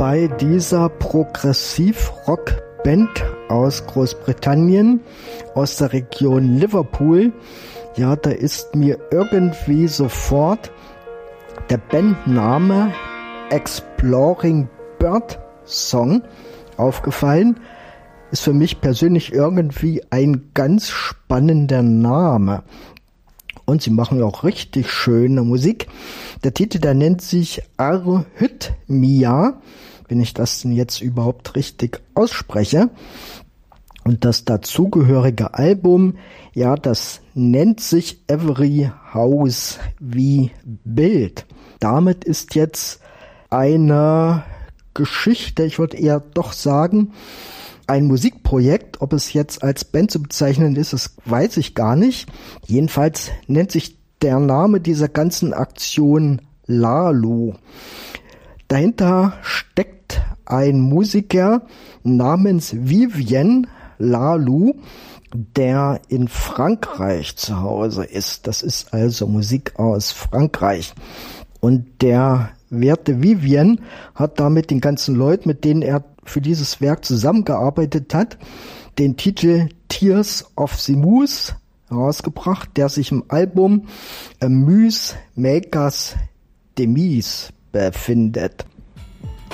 bei dieser Progressiv-Rock-Band aus Großbritannien, aus der Region Liverpool. Ja, da ist mir irgendwie sofort der Bandname Exploring Bird Song aufgefallen. Ist für mich persönlich irgendwie ein ganz spannender Name. Und sie machen auch richtig schöne Musik. Der Titel, der nennt sich Arrhythmia, wenn ich das denn jetzt überhaupt richtig ausspreche. Und das dazugehörige Album, ja, das nennt sich Every House We Build. Damit ist jetzt eine Geschichte, ich würde eher doch sagen, ein Musikprojekt. Ob es jetzt als Band zu bezeichnen ist, das weiß ich gar nicht. Jedenfalls nennt sich der Name dieser ganzen Aktion Lalu. Dahinter steckt ein Musiker namens Vivian Lalu, der in Frankreich zu Hause ist. Das ist also Musik aus Frankreich. Und der werte Vivian hat da mit den ganzen Leuten, mit denen er für dieses Werk zusammengearbeitet hat, den Titel Tears of the Moose herausgebracht, der sich im Album Amuse Makers Demise befindet.